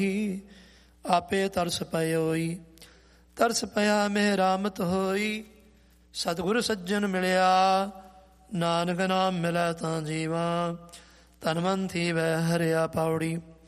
ਆਪੇ ਤਰਸ ਪਏ ਹੋਈ। ਤਰਸ ਪਿਆ ਮਿਹਰਾਮਤ ਹੋਈ। ਸਤਿਗੁਰ ਸੱਜਣ ਮਿਲਿਆ, ਨਾਨਕ ਨਾਮ ਮਿਲੈ ਤਾਂ ਜੀਵਾ। ਤਨ ਮਨ ਥੀਵੈ ਹਰਿਆ ਪੌੜੀ।